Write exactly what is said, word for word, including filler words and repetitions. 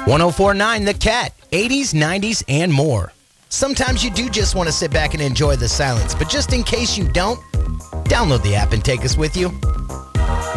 oh four point nine The Cat, eighties, nineties, and more. Sometimes you do just want to sit back and enjoy the silence, but just in case you don't, download the app and take us with you.